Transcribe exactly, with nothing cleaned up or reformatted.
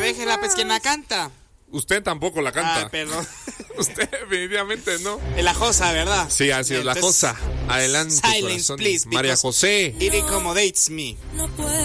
déjela, pues, ¿quién la canta? Usted tampoco la canta. Ah, perdón. Usted definitivamente no. Es la Josa, ¿verdad? Sí, así es la Josa. Adelante, Silence, corazón. please, María because José. It accommodates me. No puedo